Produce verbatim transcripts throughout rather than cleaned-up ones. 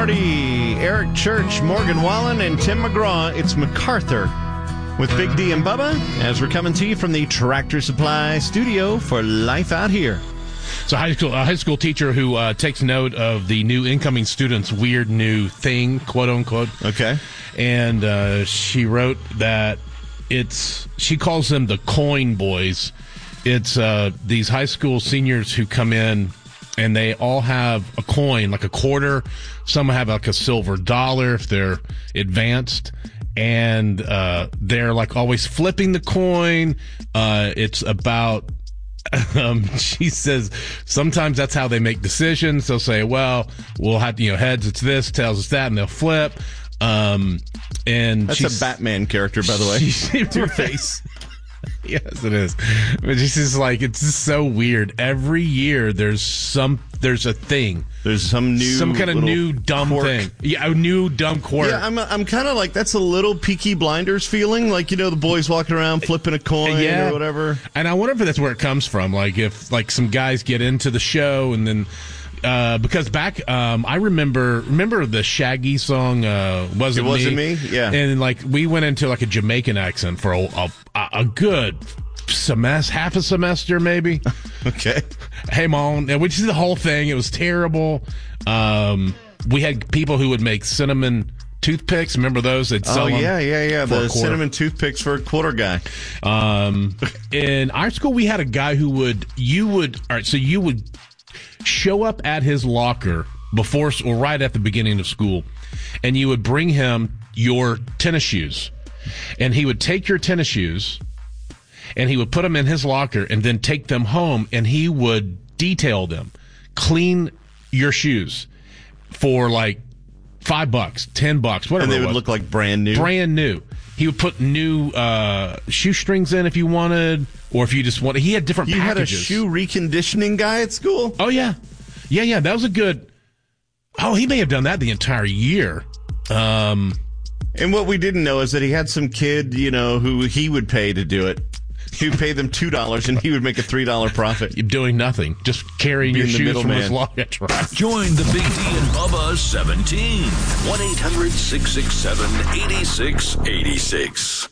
Marty, Eric Church, Morgan Wallen, and Tim McGraw. It's MacArthur with Big D and Bubba as we're coming to you from the Tractor Supply studio for Life Out Here. So high school, a high school teacher who uh, takes note of the new incoming students' weird new thing, quote unquote. Okay. And uh, she wrote that it's, she calls them the coin boys. It's uh, these high school seniors who come in and they all have a coin, like a quarter. Some have like a silver dollar if they're advanced. And uh, they're like always flipping the coin. Uh, it's about, um, she says, sometimes that's how they make decisions. They'll say, well, we'll have, you know, heads, it's this, tails, it's that, and they'll flip. Um, and that's a Batman character, by the way. Two-Face. Yes, it is. But it's just like, it's just so weird. Every year there's some, there's a thing. There's some new, some kind of new dumb quirk. thing. Yeah, a new dumb quirk. Yeah, I'm, I'm kind of like, that's a little Peaky Blinders feeling. Like, you know, the boys walking around flipping a coin yeah. or whatever. And I wonder if that's where it comes from. Like, if, like, some guys get into the show and then, Uh, because back, um, I remember, remember the Shaggy song, uh, Wasn't Me? It Wasn't Me? Me, yeah. And, like, we went into, like, a Jamaican accent for a, a, a good semester, half a semester, maybe. Okay. Hey, Mom, which is the whole thing. It was terrible. Um, we had people who would make cinnamon toothpicks. Remember those? They'd sell oh, them yeah, yeah, yeah. for The a quarter. cinnamon toothpicks for a quarter guy. Um, in our school, we had a guy who would, you would, all right, so you would show up at his locker before or right at the beginning of school, and you would bring him your tennis shoes, and he would take your tennis shoes and he would put them in his locker and then take them home, and he would detail them, clean your shoes for like five bucks, ten bucks, whatever. And they it would was. look like brand new. Brand new. He would put new uh, shoestrings in if you wanted, or if you just wanted. He had different you packages. You had a shoe reconditioning guy at school? Oh, yeah. Yeah, yeah. That was a good. Oh, he may have done that the entire year. Um, and what we didn't know is that he had some kid, you know, who he would pay to do it. He would pay them two dollars and he would make a three dollars profit. You're doing nothing. Just carrying Being your the shoes from man. his locker. Right. Join the Big D and Bubba seventeen. one eight hundred six six seven eight six eight six.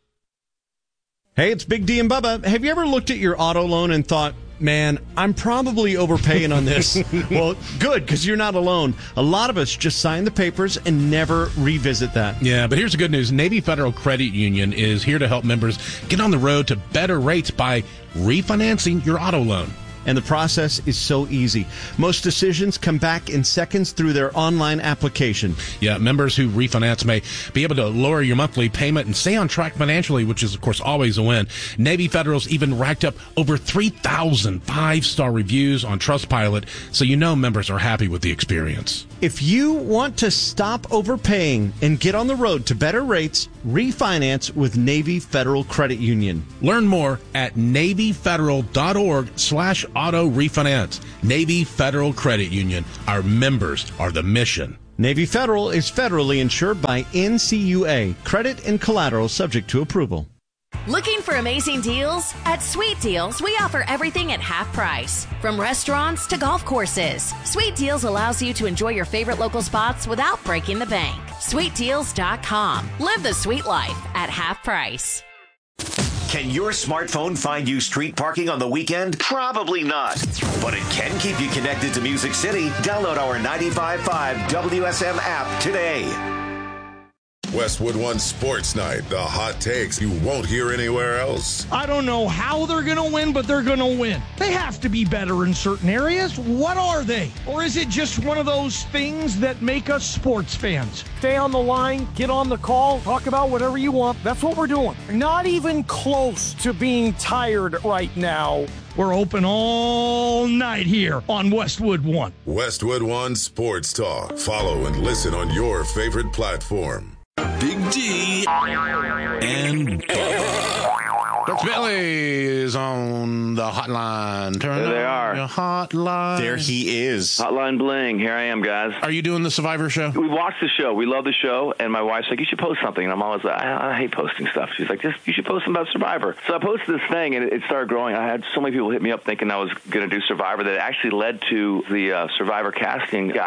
Hey, it's Big D and Bubba. Have you ever looked at your auto loan and thought, man, I'm probably overpaying on this? Well, good, because you're not alone. A lot of us just sign the papers and never revisit that. Yeah, but here's the good news. Navy Federal Credit Union is here to help members get on the road to better rates by refinancing your auto loan. And the process is so easy. Most decisions come back in seconds through their online application. Yeah, members who refinance may be able to lower your monthly payment and stay on track financially, which is, of course, always a win. Navy Federal's even racked up over three thousand five-star reviews on Trustpilot, so you know members are happy with the experience. If you want to stop overpaying and get on the road to better rates, refinance with Navy Federal Credit Union. Learn more at NavyFederal.org slash auto refinance. Navy Federal Credit Union. Our members are the mission. Navy Federal is federally insured by N C U A. Credit and collateral subject to approval. Looking for amazing deals? At Sweet Deals, we offer everything at half price. From restaurants to golf courses, Sweet Deals allows you to enjoy your favorite local spots without breaking the bank. Sweet Deals dot com. Live the sweet life at half price. Can your smartphone find you street parking on the weekend? Probably not. But it can keep you connected to Music City. Download our ninety-five point five W S M app today. Westwood One Sports Night. The hot takes you won't hear anywhere else. I don't know how they're going to win, but they're going to win. They have to be better in certain areas. What are they? Or is it just one of those things that make us sports fans? Stay on the line, get on the call, talk about whatever you want. That's what we're doing. Not even close to being tired right now. We're open all night here on Westwood One. Westwood One Sports Talk. Follow and listen on your favorite platform. Big D and Bubba. Coach Billy is on the hotline. Turn there they on are. your hotline. There he is. Hotline bling. Here I am, guys. Are you doing the Survivor show? We watched the show. We love the show. And my wife's like, you should post something. And I'm always like, I, I hate posting stuff. She's like, just you should post something about Survivor. So I posted this thing, and it, it started growing. I had so many people hit me up thinking I was going to do Survivor that it actually led to the uh, Survivor casting guy.